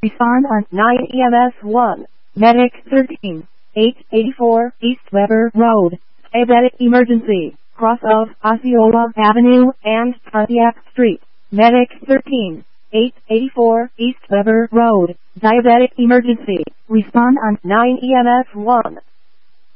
Respond on 9 EMS 1. Medic 13. 884 East Weber Road. Diabetic emergency. Cross of Osceola Avenue and Pontiac Street. Medic 13. 884 East Weber Road. Diabetic emergency. Respond on 9 EMS 1.